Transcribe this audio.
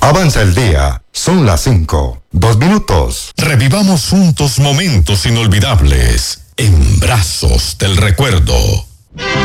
Avanza el día. Son las 5:02. Revivamos juntos momentos inolvidables en Brazos del Recuerdo.